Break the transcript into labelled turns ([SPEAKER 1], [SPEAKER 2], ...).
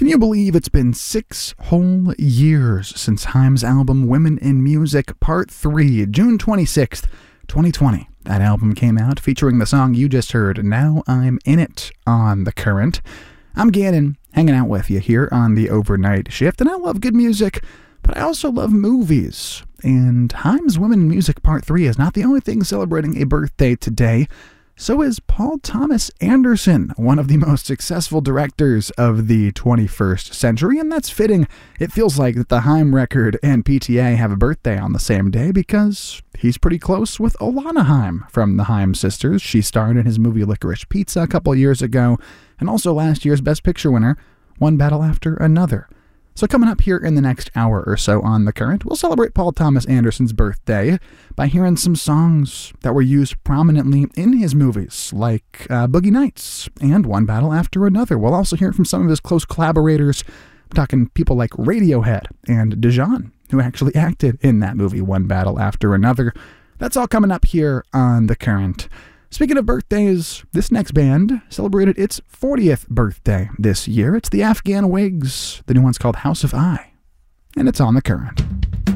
[SPEAKER 1] Can you believe it's been 6 whole years since Haim's album Women in Music Part 3, June 26th, 2020. That album came out featuring the song you just heard, Now I'm In It, on The Current. I'm Gannon, hanging out with you here on the overnight shift, and I love good music, but I also love movies. And Haim's Women in Music Part 3 is not the only thing celebrating a birthday today. So is Paul Thomas Anderson, one of the most successful directors of the 21st century, and that's fitting. It feels like that the Haim record and PTA have a birthday on the same day because he's pretty close with Alana Haim from the Haim sisters. She starred in his movie Licorice Pizza a couple years ago, and also last year's Best Picture winner, One Battle After Another. So coming up here in the next hour or so on The Current, we'll celebrate Paul Thomas Anderson's birthday by hearing some songs that were used prominently in his movies, like Boogie Nights and One Battle After Another. We'll also hear from some of his close collaborators. I'm talking people like Radiohead and Dijon, who actually acted in that movie, One Battle After Another. That's all coming up here on The Current. Speaking of birthdays, this next band celebrated its 40th birthday this year. It's the Afghan Wigs. The new one's called House of I, and it's on The Current.